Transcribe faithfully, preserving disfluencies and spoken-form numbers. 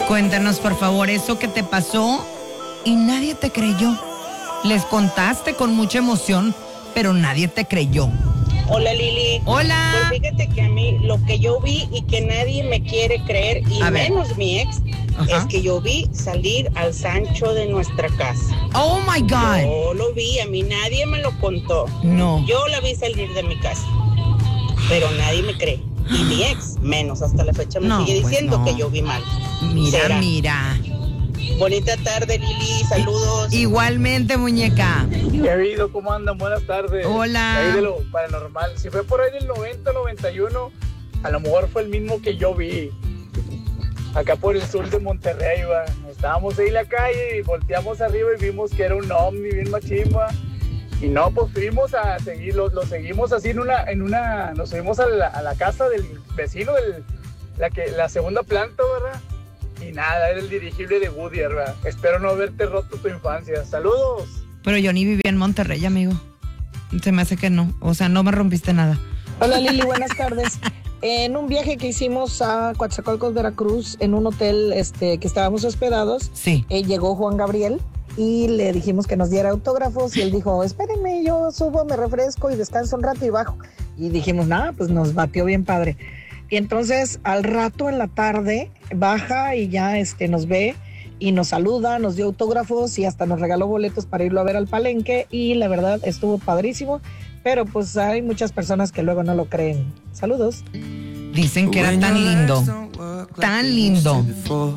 Cuéntanos, por favor, eso que te pasó y nadie te creyó. Les contaste con mucha emoción, pero nadie te creyó. Hola, Lili. Hola. Pues fíjate que a mí lo que yo vi y que nadie me quiere creer, y A ver. menos mi ex, Ajá. es que yo vi salir al Sancho de nuestra casa. Oh my God. Yo lo vi, a mí nadie me lo contó. No. Yo la vi salir de mi casa, pero nadie me cree. Y mi ex, menos, hasta la fecha me No, sigue pues diciendo no. que yo vi mal. Mira, ¿Será? mira. Bonita tarde, Lili, saludos. Igualmente, muñeca. ¿Qué ha habido? ¿Cómo andan? Buenas tardes. Hola. Ahí de lo paranormal. Si fue por ahí del noventa, noventa y uno, a lo mejor fue el mismo que yo vi. Acá por el sur de Monterrey, va. Estábamos ahí en la calle y volteamos arriba y vimos que era un ovni bien machimba. Y no, pues fuimos a seguirlo, lo seguimos así en una, en una, nos subimos a la, a la casa del vecino, del, la, que, la segunda planta, ¿verdad? Y nada, era el dirigible de Woody, ¿verdad? Espero no haberte roto tu infancia. ¡Saludos! Pero yo ni vivía en Monterrey, amigo. Se me hace que no. O sea, no me rompiste nada. Hola, Lili, buenas tardes. En un viaje que hicimos a Coatzacoalcos, Veracruz, en un hotel este, que estábamos hospedados, Sí. eh, llegó Juan Gabriel y le dijimos que nos diera autógrafos y él dijo, espérenme, yo subo, me refresco y descanso un rato y bajo. Y dijimos, nada, pues nos batió bien padre. Y entonces al rato en la tarde baja y ya este, nos ve y nos saluda, nos dio autógrafos y hasta nos regaló boletos para irlo a ver al Palenque y la verdad estuvo padrísimo, pero pues hay muchas personas que luego no lo creen. Saludos. Dicen que era tan lindo, tan lindo,